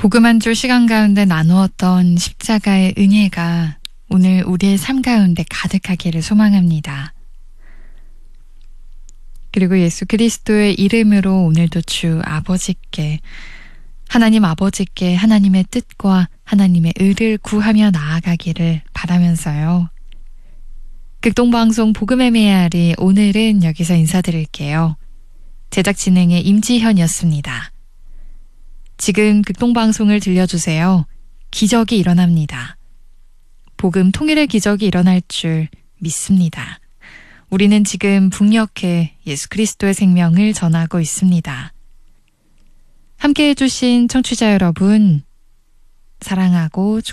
복음 한 줄 시간 가운데 나누었던 십자가의 은혜가 오늘 우리의 삶 가운데 가득하기를 소망합니다. 그리고 예수 그리스도의 이름으로 오늘도 주 아버지께, 하나님 아버지께 하나님의 뜻과 하나님의 의를 구하며 나아가기를 바라면서요. 극동방송 복음의 메아리, 오늘은 여기서 인사드릴게요. 제작 진행의 임지현이었습니다. 지금 극동방송을 들려주세요. 기적이 일어납니다. 복음 통일의 기적이 일어날 줄 믿습니다. 우리는 지금 북녘에 예수 그리스도의 생명을 전하고 있습니다. 함께해 주신 청취자 여러분, 사랑하고 축복합니다.